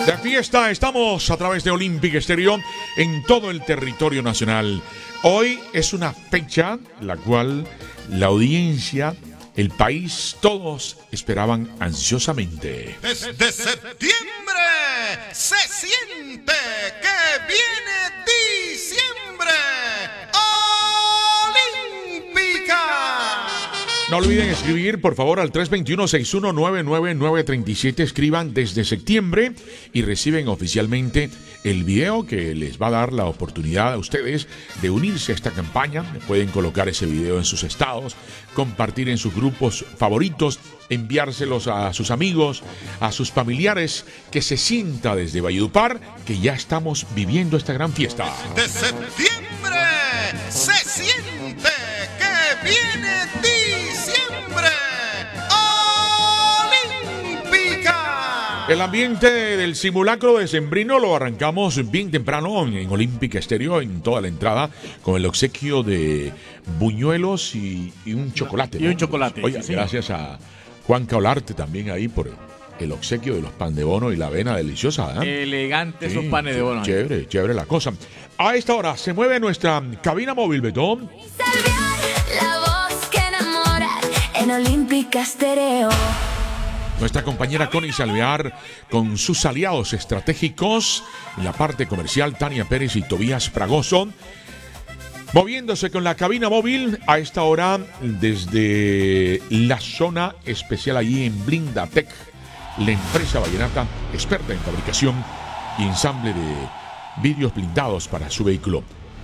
De fiesta estamos a través de Olympic Estéreo en todo el territorio nacional. Hoy es una fecha la cual la audiencia, el país, todos esperaban ansiosamente. Desde septiembre se siente que viene diciembre. Olímpica. No olviden escribir, por favor, al 321-6199937. Escriban desde septiembre y reciben oficialmente el video que les va a dar la oportunidad a ustedes de unirse a esta campaña. Pueden colocar ese video en sus estados, compartir en sus grupos favoritos, enviárselos a sus amigos, a sus familiares, que se sienta desde Valledupar que ya estamos viviendo esta gran fiesta. De septiembre se siente que viene diciembre. Olímpica. El ambiente del simulacro decembrino lo arrancamos bien temprano en Olímpica Estéreo, en toda la entrada, con el obsequio de buñuelos y un chocolate, ¿no? Y un chocolate. Oye, sí, gracias a Juan Caolarte también ahí por el obsequio de los pan de bono y la avena deliciosa, ¿eh? Elegantes esos panes de bono. Chévere, chévere la cosa. A esta hora se mueve nuestra cabina móvil, Betón. La voz que enamora en Olímpica Estéreo. Nuestra compañera Connie Salvear con sus aliados estratégicos en la parte comercial, Tania Pérez y Tobías Fragoso, moviéndose con la cabina móvil a esta hora desde la zona especial allí en Blindatec, la empresa vallenata experta en fabricación y ensamble de vidrios blindados para su vehículo.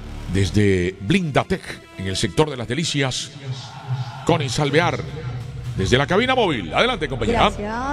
Desde Blindatec, en el sector de las delicias, Connie Salvear. Desde la cabina móvil. Adelante, compañera.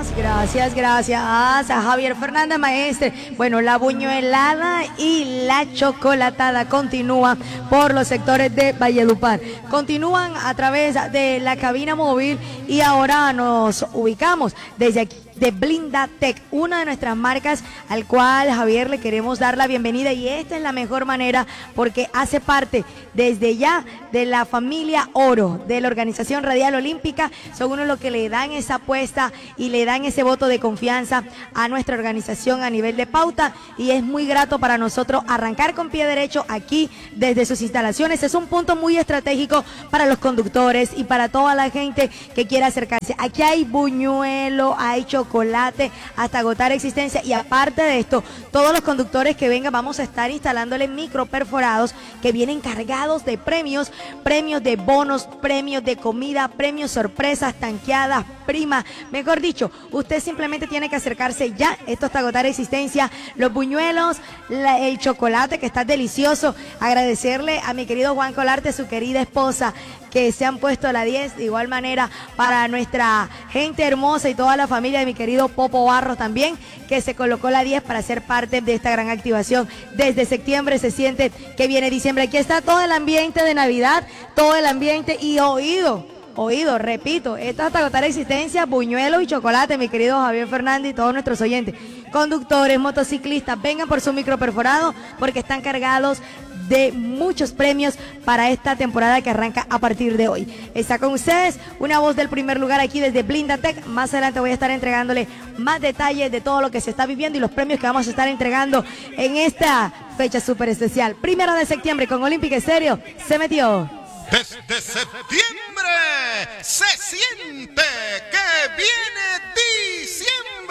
Gracias a Javier Fernández, maestre. Bueno, la buñuelada y la chocolatada continúan por los sectores de Valledupar. Continúan a través de la cabina móvil y ahora nos ubicamos desde aquí, de Blindatec, una de nuestras marcas al cual, Javier, le queremos dar la bienvenida, y esta es la mejor manera porque hace parte desde ya de la familia Oro de la Organización Radial Olímpica. Son uno de los que le dan esa apuesta y le dan ese voto de confianza a nuestra organización a nivel de pauta, y es muy grato para nosotros arrancar con pie derecho aquí desde sus instalaciones. Es un punto muy estratégico para los conductores y para toda la gente que quiera acercarse. Aquí hay buñuelo, hay chocolate, hasta agotar existencia, y aparte de esto, todos los conductores que vengan vamos a estar instalándole micro perforados que vienen cargados de premios de bonos, premios de comida, premios sorpresas, tanqueadas, primas, mejor dicho, usted simplemente tiene que acercarse ya, esto hasta agotar existencia, los buñuelos, el chocolate que está delicioso. Agradecerle a mi querido Juan Colarte, su querida esposa, que se han puesto a la 10, de igual manera para nuestra gente hermosa y toda la familia de mi querido Popo Barros también, que se colocó la 10 para ser parte de esta gran activación. Desde septiembre se siente que viene diciembre. Aquí está todo el ambiente de Navidad, todo el ambiente y oído, repito, esto hasta agotar existencia, buñuelos y chocolate, mi querido Javier Fernández y todos nuestros oyentes. Conductores, motociclistas, vengan por su micro perforado porque están cargados de muchos premios para esta temporada que arranca a partir de hoy. Está con ustedes una voz del primer lugar aquí desde Blindatec. Más adelante voy a estar entregándole más detalles de todo lo que se está viviendo y los premios que vamos a estar entregando en esta fecha súper especial. 1 de septiembre con Olímpica Estéreo se metió. Desde septiembre se siente que viene diciembre.